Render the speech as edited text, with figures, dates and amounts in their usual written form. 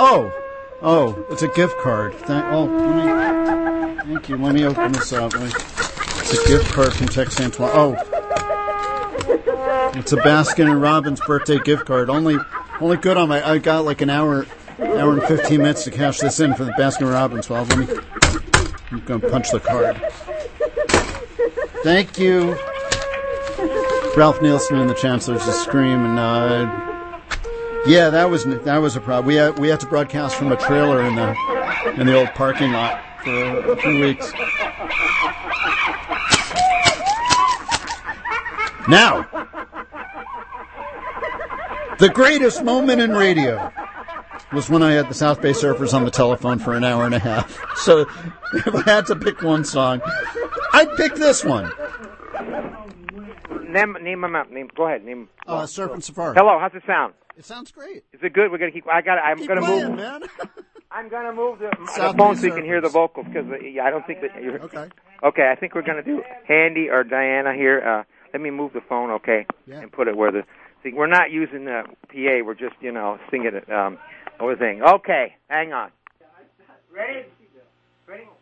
Oh, it's a gift card. Thank you. Let me open this up. It's a gift card from Tex Antoine. Oh, it's a Baskin and Robbins birthday gift card. Only good on I got like an hour and 15 minutes to cash this in for the Baskin and Robbins. Well, I'm going to punch the card. Thank you. Ralph Nielsen and the Chancellors of Scream, and yeah, that was a problem. We had to broadcast from a trailer in the old parking lot for a few weeks. Now, the greatest moment in radio was when I had the South Bay Surfers on the telephone for an hour and a half. So if I had to pick one song, I'd pick this one. Name them up. Go ahead. Name. Surf Safari. Hello. How's it sound? It sounds great. Is it good? We're gonna keep. I'm gonna move. Man. I'm gonna move the phone so you can hear the vocals because I don't think that you're. Okay. Okay. I think we're gonna do Handy or Diana here. Let me move the phone, okay, and put it where the. See, we're not using the PA. We're just singing it. Over thing. Okay. Hang on. Ready? Ready?